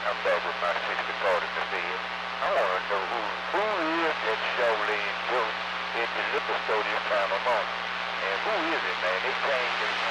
I'm back with my 60-40, Mr. Ed. I want to know who is that Chevrolet Joe at the liquor store this time of morning. And who is it, man? They changed